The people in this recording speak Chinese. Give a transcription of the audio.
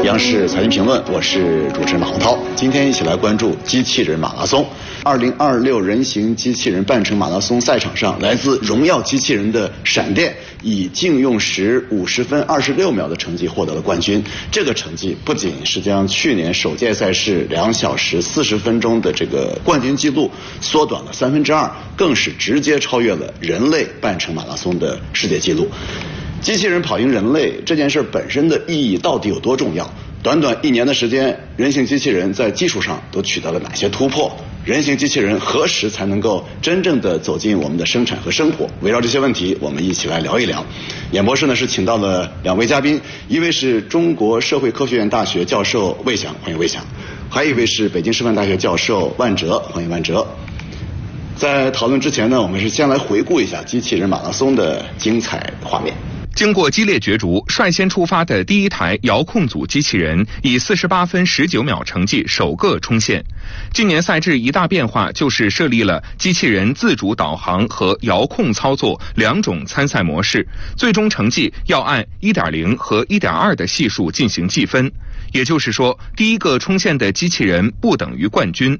央视财经评论，我是主持人马洪涛。今天一起来关注机器人马拉松。2026人形机器人半程马拉松赛场上，来自荣耀机器人的闪电以净用时50分26秒的成绩获得了冠军。这个成绩不仅是将去年首届赛事2小时40分钟的这个冠军纪录缩短了2/3，更是直接超越了人类半程马拉松的世界纪录。机器人跑赢人类这件事本身的意义到底有多重要？短短1年的时间，人形机器人在技术上都取得了哪些突破？人形机器人何时才能够真正的走进我们的生产和生活？围绕这些问题，我们一起来聊一聊。演播室呢是请到了2位嘉宾，一位是中国社会科学院大学教授魏翔，欢迎魏翔；还有一位是北京师范大学教授万哲，欢迎万哲。在讨论之前呢，我们是先来回顾一下机器人马拉松的精彩画面。 经过激烈角逐，率先出发的第一台遥控组机器人以48分19秒成绩首个冲线。今年赛制一大变化就是设立了机器人自主导航和遥控操作2种参赛模式，最终成绩要按1.0和1.2的系数进行计分。也就是说，第一个冲线的机器人不等于冠军。